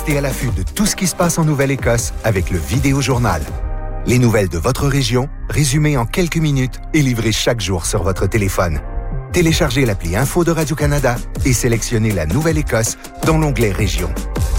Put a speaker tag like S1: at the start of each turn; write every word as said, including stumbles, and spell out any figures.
S1: Restez à l'affût de tout ce qui se passe en Nouvelle-Écosse avec le Vidéojournal. Les nouvelles de votre région, résumées en quelques minutes et livrées chaque jour sur votre téléphone. Téléchargez l'appli Info de Radio-Canada et sélectionnez la Nouvelle-Écosse dans l'onglet Région.